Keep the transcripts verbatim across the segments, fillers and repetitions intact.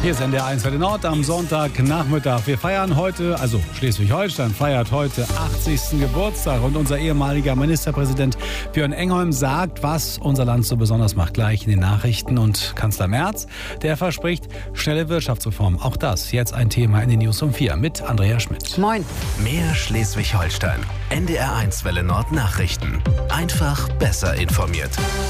Hier ist N D R eins Welle Nord am Sonntagnachmittag. Wir feiern heute, also Schleswig-Holstein feiert heute achtzigsten Geburtstag. Und unser ehemaliger Ministerpräsident Björn Engholm sagt, was unser Land so besonders macht, gleich in den Nachrichten. Und Kanzler Merz, der verspricht schnelle Wirtschaftsreform. Auch das jetzt ein Thema in den News um vier mit Andrea Schmidt. Moin. Mehr Schleswig-Holstein. N D R eins Welle Nord Nachrichten. Einfach besser informiert.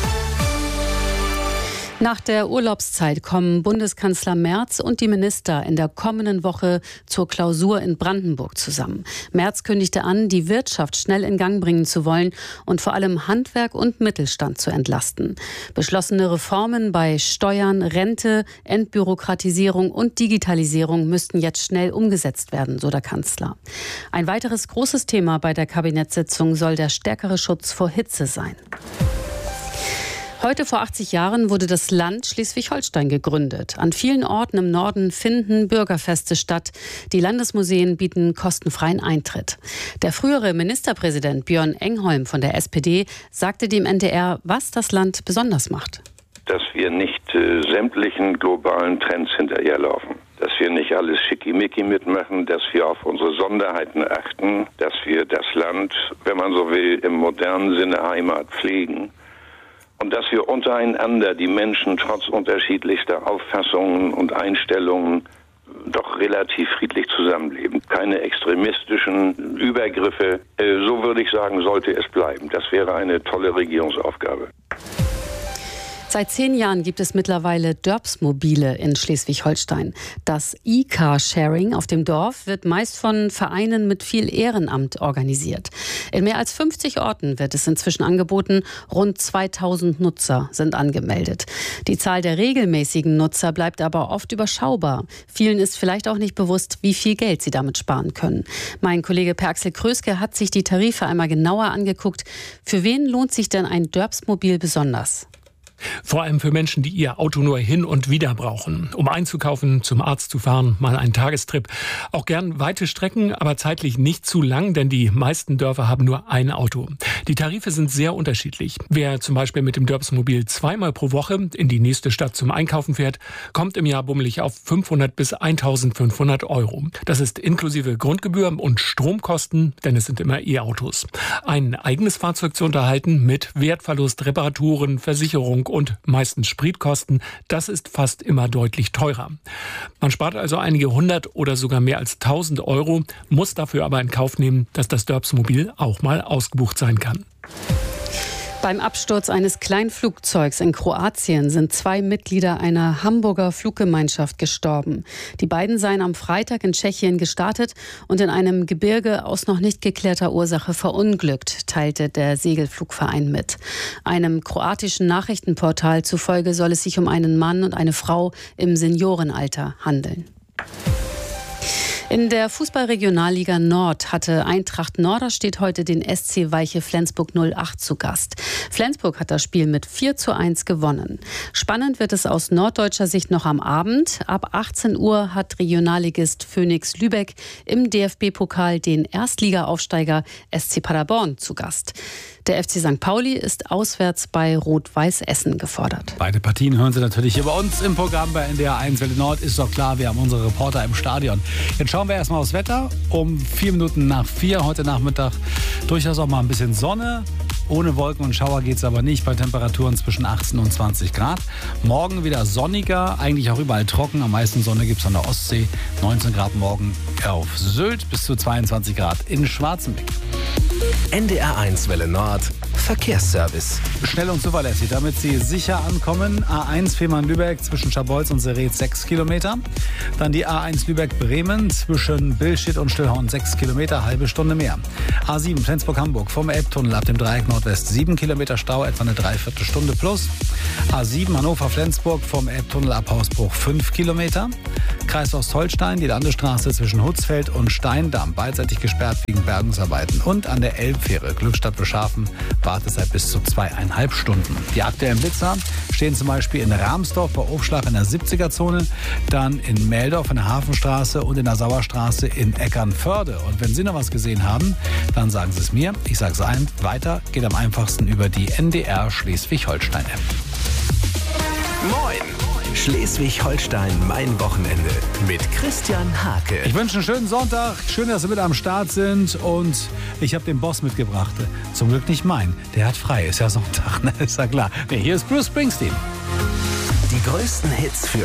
Nach der Urlaubszeit kommen Bundeskanzler Merz und die Minister in der kommenden Woche zur Klausur in Brandenburg zusammen. Merz kündigte an, die Wirtschaft schnell in Gang bringen zu wollen und vor allem Handwerk und Mittelstand zu entlasten. Beschlossene Reformen bei Steuern, Rente, Entbürokratisierung und Digitalisierung müssten jetzt schnell umgesetzt werden, so der Kanzler. Ein weiteres großes Thema bei der Kabinettssitzung soll der stärkere Schutz vor Hitze sein. Heute vor achtzig Jahren wurde das Land Schleswig-Holstein gegründet. An vielen Orten im Norden finden Bürgerfeste statt. Die Landesmuseen bieten kostenfreien Eintritt. Der frühere Ministerpräsident Björn Engholm von der S P D sagte dem N D R, was das Land besonders macht. Dass wir nicht äh, sämtlichen globalen Trends hinterherlaufen. Dass wir nicht alles schickimicki mitmachen, dass wir auf unsere Sonderheiten achten, dass wir das Land, wenn man so will, im modernen Sinne Heimat pflegen. Und dass wir untereinander, die Menschen trotz unterschiedlichster Auffassungen und Einstellungen, doch relativ friedlich zusammenleben. Keine extremistischen Übergriffe. So würde ich sagen, sollte es bleiben. Das wäre eine tolle Regierungsaufgabe. Seit zehn Jahren gibt es mittlerweile Dörbsmobile in Schleswig-Holstein. Das E-Car-Sharing auf dem Dorf wird meist von Vereinen mit viel Ehrenamt organisiert. In mehr als fünfzig Orten wird es inzwischen angeboten. Rund zweitausend Nutzer sind angemeldet. Die Zahl der regelmäßigen Nutzer bleibt aber oft überschaubar. Vielen ist vielleicht auch nicht bewusst, wie viel Geld sie damit sparen können. Mein Kollege Per Axel Kröske hat sich die Tarife einmal genauer angeguckt. Für wen lohnt sich denn ein Dörbsmobil besonders? Vor allem für Menschen, die ihr Auto nur hin und wieder brauchen. Um einzukaufen, zum Arzt zu fahren, mal einen Tagestrip. Auch gern weite Strecken, aber zeitlich nicht zu lang, denn die meisten Dörfer haben nur ein Auto. Die Tarife sind sehr unterschiedlich. Wer zum Beispiel mit dem Dörbsmobil zweimal pro Woche in die nächste Stadt zum Einkaufen fährt, kommt im Jahr bummelig auf fünfhundert bis eintausendfünfhundert Euro. Das ist inklusive Grundgebühr und Stromkosten, denn es sind immer E-Autos. Ein eigenes Fahrzeug zu unterhalten mit Wertverlust, Reparaturen, Versicherung und meistens Spritkosten, das ist fast immer deutlich teurer. Man spart also einige hundert oder sogar mehr als tausend Euro, muss dafür aber in Kauf nehmen, dass das Dörbsmobil auch mal ausgebucht sein kann. Beim Absturz eines Kleinflugzeugs in Kroatien sind zwei Mitglieder einer Hamburger Fluggemeinschaft gestorben. Die beiden seien am Freitag in Tschechien gestartet und in einem Gebirge aus noch nicht geklärter Ursache verunglückt, teilte der Segelflugverein mit. Einem kroatischen Nachrichtenportal zufolge soll es sich um einen Mann und eine Frau im Seniorenalter handeln. In der Fußball-Regionalliga Nord hatte Eintracht Norderstedt heute den S C Weiche Flensburg null acht zu Gast. Flensburg hat das Spiel mit vier zu eins gewonnen. Spannend wird es aus norddeutscher Sicht noch am Abend. Ab achtzehn Uhr hat Regionalligist Phönix Lübeck im D F B-Pokal den Erstliga-Aufsteiger S C Paderborn zu Gast. Der F C Sankt Pauli ist auswärts bei Rot-Weiß Essen gefordert. Beide Partien hören Sie natürlich hier bei uns im Programm bei N D R eins Welle Nord. Ist doch klar, wir haben unsere Reporter im Stadion. Jetzt schauen wir erstmal aufs Wetter. Um vier Minuten nach vier heute Nachmittag durchaus auch mal ein bisschen Sonne. Ohne Wolken und Schauer geht es aber nicht, bei Temperaturen zwischen achtzehn und zwanzig Grad. Morgen wieder sonniger, eigentlich auch überall trocken. Am meisten Sonne gibt es an der Ostsee. neunzehn Grad morgen auf Sylt, bis zu zweiundzwanzig Grad in Schwarzenbeck. N D R eins Welle Nord Verkehrsservice. Schnell und zuverlässig, damit Sie sicher ankommen. A eins Fehmarn-Lübeck zwischen Scharbeutz und Serret sechs Kilometer. Dann die A eins Lübeck-Bremen zwischen Billstedt und Stillhorn sechs Kilometer, halbe Stunde mehr. A sieben Flensburg-Hamburg vom Elbtunnel ab dem Dreieck Nordwest sieben Kilometer Stau, etwa eine Dreiviertelstunde plus. A sieben Hannover-Flensburg vom Elbtunnel ab Hausbruch fünf Kilometer. Kreis Ostholstein, die Landesstraße zwischen Hutzfeld und Steindamm, beidseitig gesperrt wegen Bergungsarbeiten. Und an der Elbfähre Glückstadt-Bescharfen Wartezeit bis zu zweieinhalb Stunden. Die aktuellen Blitzer stehen zum Beispiel in Ramsdorf bei Aufschlag in der siebziger-Zone, dann in Meldorf in der Hafenstraße und in der Sauerstraße in Eckernförde. Und wenn Sie noch was gesehen haben, dann sagen Sie es mir. Ich sage es ein. Weiter geht am einfachsten über die N D R Schleswig-Holstein-App. Moin! Schleswig-Holstein, mein Wochenende mit Christian Hake. Ich wünsche einen schönen Sonntag. Schön, dass Sie mit am Start sind. Und ich habe den Boss mitgebracht. Zum Glück nicht mein. Der hat frei. Ist ja Sonntag, ne? Ist ja klar. Nee, hier ist Bruce Springsteen. Die größten Hits für